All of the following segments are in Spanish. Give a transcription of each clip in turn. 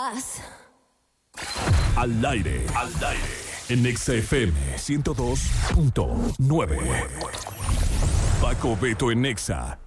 vas. Al aire. En Exa FM 102.9. Paco Beto en Exa.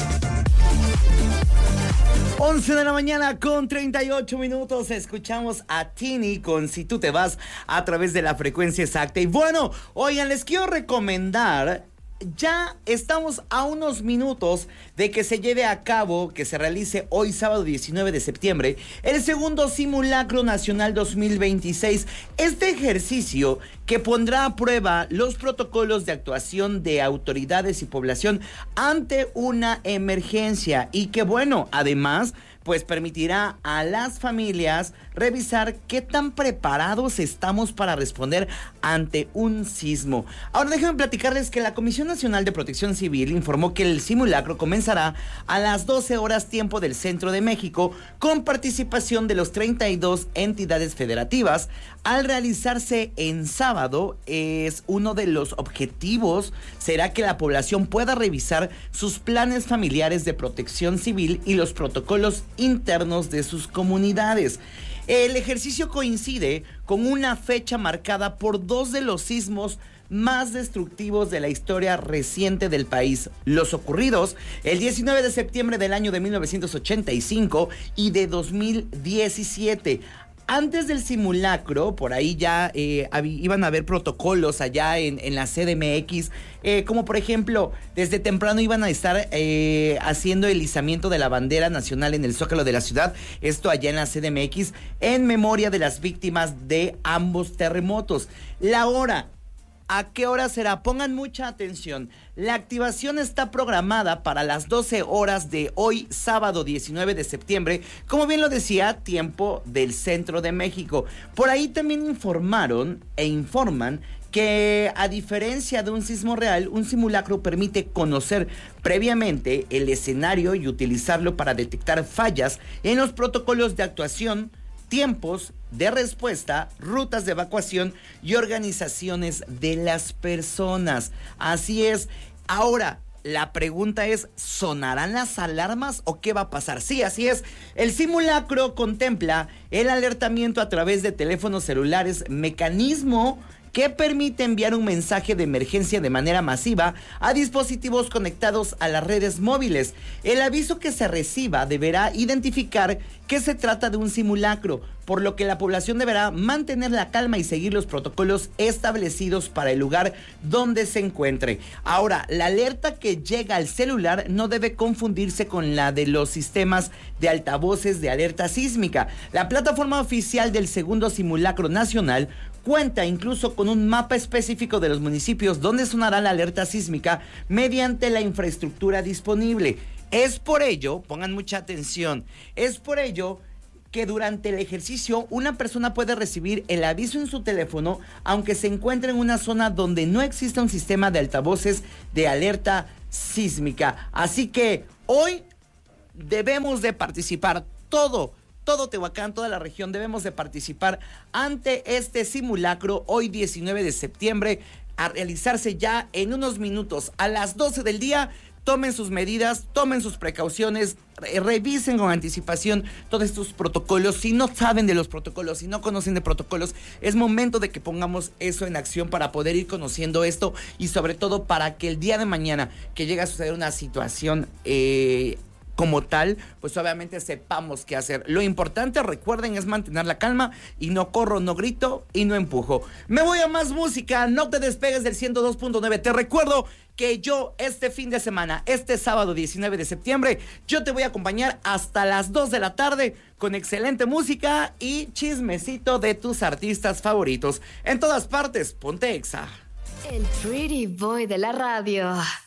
11 de la mañana con 38 minutos. Escuchamos a Tini con Si Tú Te Vas a través de la frecuencia exacta. Y bueno, oigan, les quiero recomendar. Ya estamos a unos minutos de que se lleve a cabo, que se realice hoy sábado 19 de septiembre, el segundo Simulacro Nacional 2026. Este ejercicio que pondrá a prueba los protocolos de actuación de autoridades y población ante una emergencia y que bueno, además pues permitirá a las familias revisar qué tan preparados estamos para responder ante un sismo. Ahora déjenme platicarles que la Comisión Nacional de Protección Civil informó que el simulacro comenzará a las 12 horas tiempo del Centro de México con participación de los 32 entidades federativas. Al realizarse en sábado, es uno de los objetivos será que la población pueda revisar sus planes familiares de protección civil y los protocolos internos de sus comunidades. El ejercicio coincide con una fecha marcada por dos de los sismos más destructivos de la historia reciente del país, los ocurridos el 19 de septiembre del año de 1985 y de 2017. Antes del simulacro, por ahí ya iban a haber protocolos allá en la CDMX, como por ejemplo, desde temprano iban a estar haciendo el izamiento de la bandera nacional en el Zócalo de la ciudad, esto allá en la CDMX, en memoria de las víctimas de ambos terremotos. La hora, ¿a qué hora será? Pongan mucha atención. La activación está programada para las 12 horas de hoy, sábado 19 de septiembre, como bien lo decía, tiempo del Centro de México. Por ahí también informaron e informan que a diferencia de un sismo real, un simulacro permite conocer previamente el escenario y utilizarlo para detectar fallas en los protocolos de actuación, tiempos de respuesta, rutas de evacuación y organizaciones de las personas. Así es. Ahora, la pregunta es, ¿sonarán las alarmas o qué va a pasar? Sí, así es. El simulacro contempla el alertamiento a través de teléfonos celulares, mecanismo que permite enviar un mensaje de emergencia de manera masiva a dispositivos conectados a las redes móviles. El aviso que se reciba deberá identificar que se trata de un simulacro, por lo que la población deberá mantener la calma y seguir los protocolos establecidos para el lugar donde se encuentre. Ahora, la alerta que llega al celular no debe confundirse con la de los sistemas de altavoces de alerta sísmica. La plataforma oficial del segundo simulacro nacional cuenta incluso con un mapa específico de los municipios donde sonará la alerta sísmica mediante la infraestructura disponible. Es por ello, pongan mucha atención, es por ello que durante el ejercicio una persona puede recibir el aviso en su teléfono aunque se encuentre en una zona donde no exista un sistema de altavoces de alerta sísmica. Así que hoy debemos de participar todo Tehuacán, toda la región, debemos de participar ante este simulacro hoy 19 de septiembre, a realizarse ya en unos minutos a las 12 del día. Tomen sus medidas, tomen sus precauciones, revisen con anticipación todos estos protocolos. Si no saben de los protocolos, si no conocen de protocolos, es momento de que pongamos eso en acción para poder ir conociendo esto y sobre todo para que el día de mañana que llegue a suceder una situación como tal, pues obviamente sepamos qué hacer. Lo importante, recuerden, es mantener la calma y no corro, no grito y no empujo. Me voy a más música, no te despegues del 102.9. Te recuerdo que yo este fin de semana, este sábado 19 de septiembre, yo te voy a acompañar hasta las 2 de la tarde con excelente música y chismecito de tus artistas favoritos. En todas partes, ponte Exa. El Pretty Boy de la radio.